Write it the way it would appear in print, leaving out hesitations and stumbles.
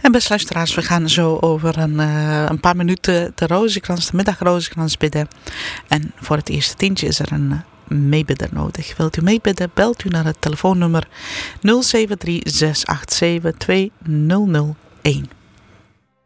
En beste luisteraars, we gaan zo over een paar minuten de middagrozenkrans bidden. En voor het eerste tientje is er een meebidder nodig. Wilt u meebidden, belt u naar het telefoonnummer 073 687 2001.